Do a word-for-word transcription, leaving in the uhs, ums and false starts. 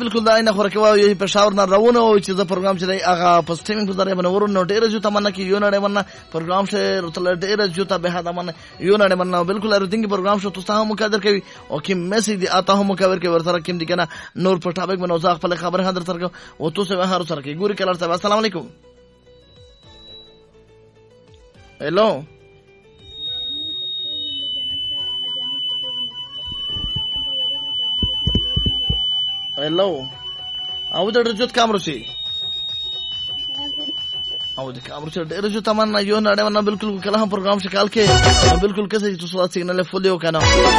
بالکل دا نه خور کې وایي په شاور نه روونه او چې د پروګرام چې هغه په سټریمینګ په ذریعہ باندې ورونو ډېر جو تمنا کې یو نړۍ باندې پروګرام شه رتل ډېر جو ته به دا باندې یو نړۍ باندې بالکل اورتنګ پروګرام شو تاسو هم مقدر کوي او کې میسج دی آتا هم مقدر کوي ورسره کوم دي کنه نور په ټاپک باندې اوسه خپل خبر حاضر تر او تاسو به هر سره کې ګوري کلر صاحب السلام علیکم هلو هلو او د رجوت کامرو شي او د کامرو چې ډېر جو تمنا یو نړۍ باندې بالکل کله هم پروګرام شکال کې بالکل کسه چې تاسو سیګنل فول یو کنه